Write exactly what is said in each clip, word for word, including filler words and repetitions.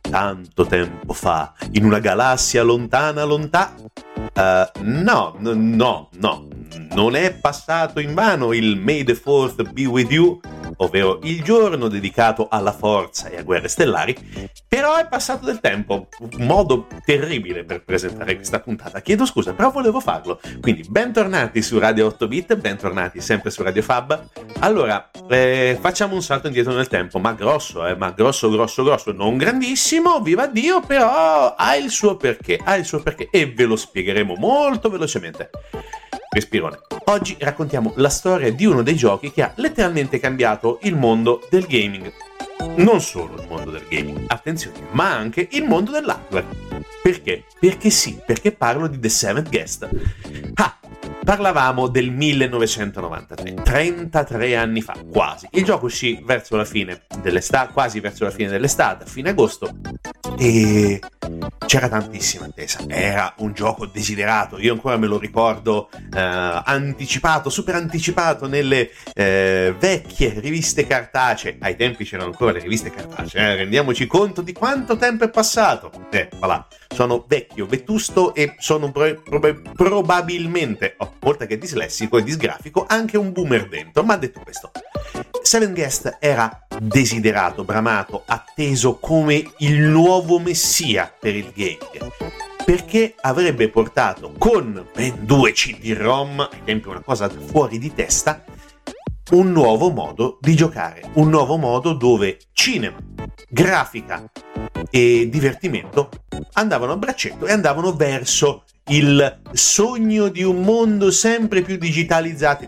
tanto tempo fa, in una galassia lontana lontana. Uh, no, n- no, no, non è passato invano il May the fourth be with you, ovvero il giorno dedicato alla forza e a guerre stellari, però è passato del tempo, un modo terribile per presentare questa puntata, chiedo scusa, però volevo farlo. Quindi bentornati su Radio otto bit, bentornati sempre su Radio Fab. Allora, eh, facciamo un salto indietro nel tempo, ma grosso, eh, ma grosso, grosso, grosso, non grandissimo, viva Dio, però ha il suo perché, ha il suo perché e ve lo spiegheremo molto velocemente. Respirone. Oggi raccontiamo la storia di uno dei giochi che ha letteralmente cambiato il mondo del gaming. Non solo il mondo del gaming, attenzione, ma anche il mondo dell'hardware. Perché? Perché sì, perché parlo di The Seventh Guest. Ah, parlavamo del millenovecentonovantatré, trentatré anni fa, quasi. Il gioco uscì verso la fine dell'estate, quasi verso la fine dell'estate, a fine agosto, e c'era tantissima attesa. Era un gioco desiderato, io ancora me lo ricordo eh, anticipato, super anticipato nelle eh, vecchie riviste cartacee. Ai tempi c'erano ancora le riviste cartacee, eh? Rendiamoci conto di quanto tempo è passato. Eh, voilà. Sono vecchio, vetusto e sono pro- pro- probabilmente, oh, oltre che dislessico e disgrafico, anche un boomer dentro. Ma detto questo, Seven Guest era desiderato, bramato, atteso come il nuovo messia per il gaming, perché avrebbe portato con ben due C D-ROM, ai tempi una cosa fuori di testa, un nuovo modo di giocare, un nuovo modo dove cinema, grafica e divertimento andavano a braccetto e andavano verso il sogno di un mondo sempre più digitalizzato,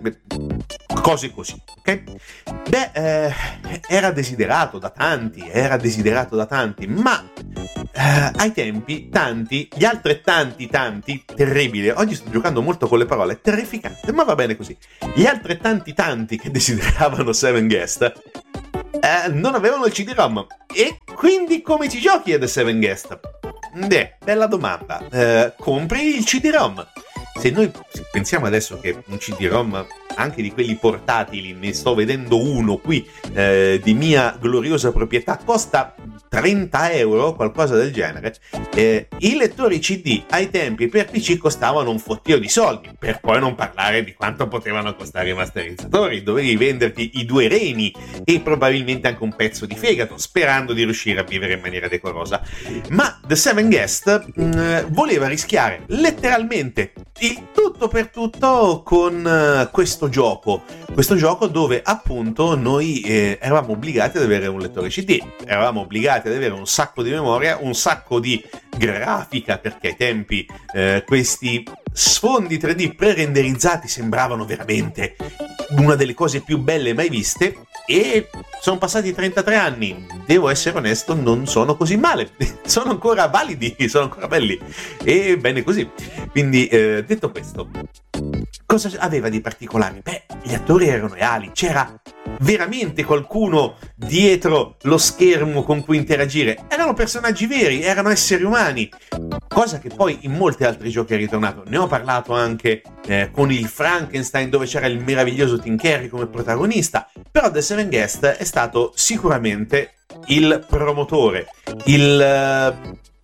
cose così, ok? Beh, eh, era desiderato da tanti, era desiderato da tanti, ma eh, ai tempi tanti, gli altrettanti tanti, terribile, oggi sto giocando molto con le parole, terrificante, ma va bene così, gli altrettanti tanti che desideravano Seven Guest eh, non avevano il C D-ROM, e quindi come ci giochi a The Seven Guest? Beh, bella domanda. Eh, compri il C D-ROM. Se noi pensiamo adesso che un C D-ROM, anche di quelli portatili, ne sto vedendo uno qui eh, di mia gloriosa proprietà, costa trenta euro, qualcosa del genere. Eh, I lettori C D ai tempi per P C costavano un fottio di soldi, per poi non parlare di quanto potevano costare i masterizzatori. Dovevi venderti i due reni e probabilmente anche un pezzo di fegato, sperando di riuscire a vivere in maniera decorosa. Ma The Seven Guest mh, voleva rischiare letteralmente il tutto per tutto con uh, questo gioco, questo gioco dove appunto noi eh, eravamo obbligati ad avere un lettore C D, eravamo obbligati ad avere un sacco di memoria, un sacco di grafica, perché ai tempi eh, questi sfondi tre D pre-renderizzati sembravano veramente una delle cose più belle mai viste. E sono passati trentatré anni, devo essere onesto, non sono così male, sono ancora validi, sono ancora belli, e bene così. Quindi eh, detto questo, cosa aveva di particolare? Beh, gli attori erano reali, c'era veramente qualcuno dietro lo schermo con cui interagire, erano personaggi veri, erano esseri umani, cosa che poi in molti altri giochi è ritornato. Ne ho parlato anche eh, con il Frankenstein, dove c'era il meraviglioso Tim Curry come protagonista, però The Seven Guest è stato sicuramente il promotore, il,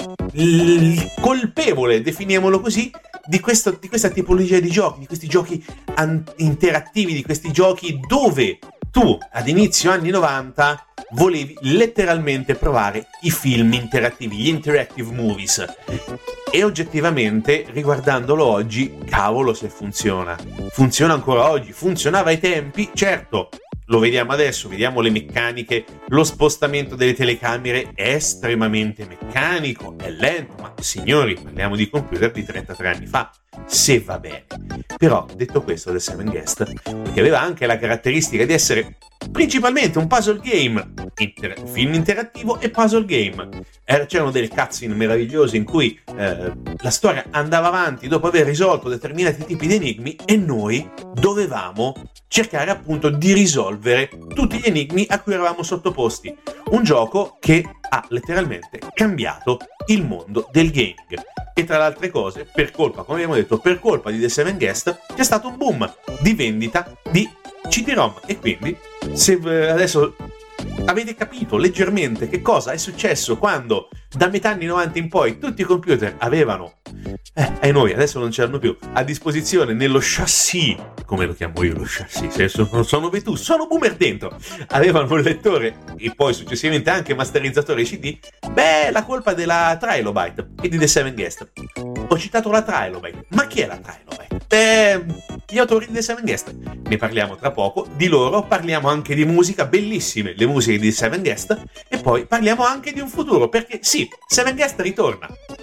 il colpevole, definiamolo così, di, questo, di questa tipologia di giochi, di questi giochi an- interattivi, di questi giochi dove tu ad inizio anni novanta volevi letteralmente provare i film interattivi, gli interactive movies, e oggettivamente riguardandolo oggi, cavolo se funziona, funziona ancora oggi, funzionava ai tempi, certo. Lo vediamo adesso, vediamo le meccaniche, lo spostamento delle telecamere è estremamente meccanico, è lento, ma signori, parliamo di computer di trentatré anni fa, se va bene. Però, detto questo, The Seven Guest, che aveva anche la caratteristica di essere principalmente un puzzle game, inter- film interattivo e puzzle game. Eh, c'erano delle cutscene meravigliose in cui eh, la storia andava avanti dopo aver risolto determinati tipi di enigmi e noi dovevamo cercare appunto di risolvere tutti gli enigmi a cui eravamo sottoposti. Un gioco che ha letteralmente cambiato il mondo del gaming. E tra le altre cose, per colpa, come abbiamo detto, per colpa di The Seven Guest, c'è stato un boom di vendita di C D-ROM. E quindi, se adesso avete capito leggermente che cosa è successo quando da metà anni novanta in poi tutti i computer avevano, eh, e noi adesso non c'erano più, a disposizione nello chassis, come lo chiamo io lo chassis, se sono, sono vetusto, sono boomer dentro, avevano un lettore e poi successivamente anche masterizzatore C D, beh, la colpa della Trilobite e di The Seven Guest. Ho citato la Trilobite, ma chi è la Trilobite? Beh, gli autori di The Seven Guest. Ne parliamo tra poco, di loro parliamo anche di musica, bellissime le musiche di The Seven Guest, e poi parliamo anche di un futuro, perché sì, Seven Guest ritorna.